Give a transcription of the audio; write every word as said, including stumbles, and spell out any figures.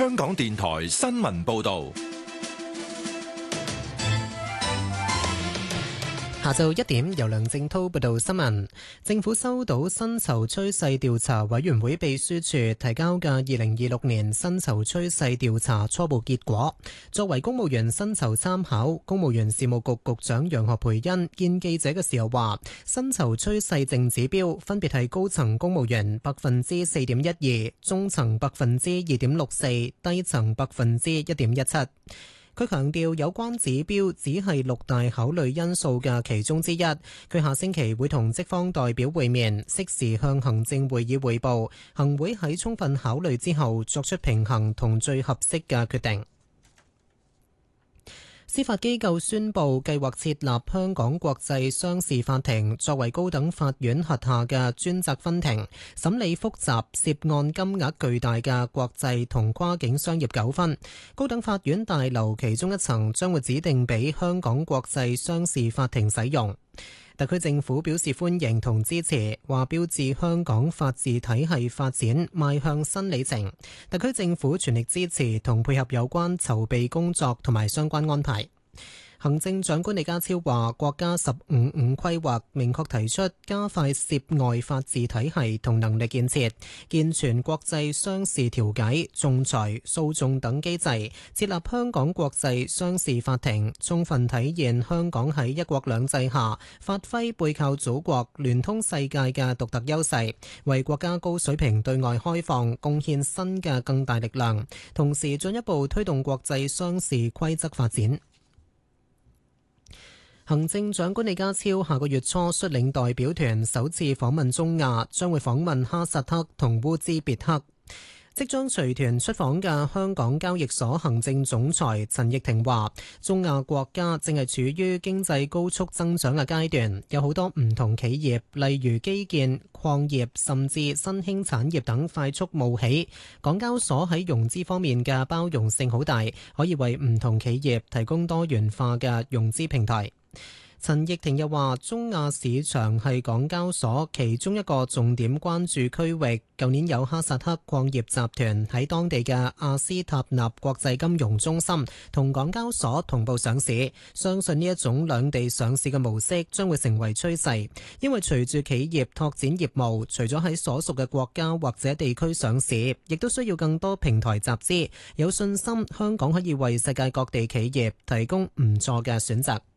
香港電台新聞報道。 下晝一點，由梁正濤報道新聞。政府收到薪酬趨勢調查委員會秘書處提交嘅二零二六年薪酬趨勢調查初步結果。作為公務員薪酬參考，公務員事務局局長楊何培恩見記者嘅時候話，薪酬趨勢淨指標分別係高層公務員百分之四點一二，中層百分之二點六四，低層百分之一點一七。佢強調有關指標只係六大考慮因素嘅其中之一。佢下星期會同職方代表會面，適時向行政會議匯報，行會喺充分考慮之後作出平衡同最合適嘅決定。司法機構宣布計劃設立香港國際商事法庭，作為高等法院轄下嘅專責分庭，審理複雜涉案金額巨大嘅國際同跨境商業糾紛。高等法院大樓其中一層將會指定俾香港國際商事法庭使用。特區政府表示歡迎同支持，話標誌香港法治體系發展邁向新里程。特區政府全力支持同配合有關籌備工作同埋相關安排。行政長官李家超話，國家十五五規劃明確提出加快涉外法治體系同能力建設，健全國際商事調解、仲裁、訴訟等機制，設立香港國際商事法庭，充分體現香港喺一國兩制下發揮背靠祖國、聯通世界嘅獨特優勢，為國家高水平對外開放貢獻新嘅更大力量，同時進一步推動國際商事規則發展。行政長官李家超下個月初率領代表團首次訪問中亞，將會訪問哈薩克同烏茲別克。即將隨團出訪嘅香港交易所行政總裁陳奕婷話，中亞國家正係處於經濟高速增長嘅階段，有好多唔同企業，例如基建、礦業甚至新興產業等快速冒起。港交所喺融資方面嘅包容性好大，可以為唔同企業提供多元化嘅融資平台。陳奕婷又話，中亞市場係港交所其中一個重點關注區域。舊年有哈薩克礦業集團喺當地嘅阿斯塔納國際金融中心同港交所同步上市，相信呢一種兩地上市嘅模式將會成為趨勢，因為隨住企業拓展業務，除咗喺所屬嘅國家或者地區上市，亦都需要更多平台集資。有信心香港可以為世界各地企業提供唔錯嘅選擇。